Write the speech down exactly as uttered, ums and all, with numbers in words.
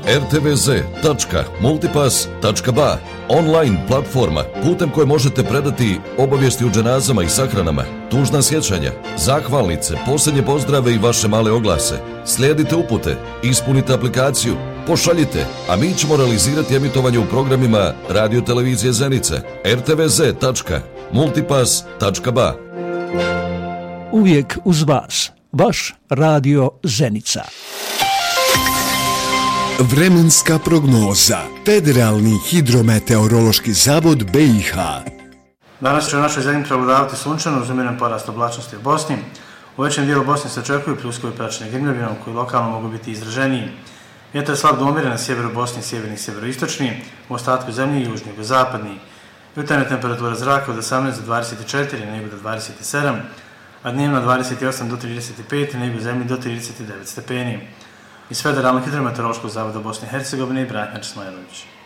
er te ve ze tačka multipass tačka ba, online platforma putem koje možete predati obavijesti o dženazama i sahranama, tužna sjećanja, zahvalnice, posljednje pozdrave i vaše male oglase. Slijedite upute, ispunite aplikaciju, pošaljite, a mi ćemo realizirati emitovanje u programima Radio Televizije Zenica. er te ve ze tačka multipass tačka ba. Uvijek uz vas, vaš Radio Zenica. Vremenska prognoza. Federalni hidrometeorološki zavod be i ha. Danas će u našoj zemlji prevladavati sunčano uz umjeren porast oblačnosti u Bosni. U većem dijelu Bosne se očekuju pljuskovi praćene grmljavinom koji lokalno mogu biti izraženiji. Vjetar je slab do umjeren na sjeveru Bosne, sjeverni i sjeveroistočni, u ostatku zemlje i južni i zapadni. Jutarnja temperatura zraka od osamnaest do dvadeset četiri, na jugu do dvadeset sedam, a dnevno dvadeset osam do trideset pet, na jugu zemlji do trideset devet stepeni. Iz Federalnog hidrometeorološkog zavoda Bosne i Hercegovine i Branimir Smajlović.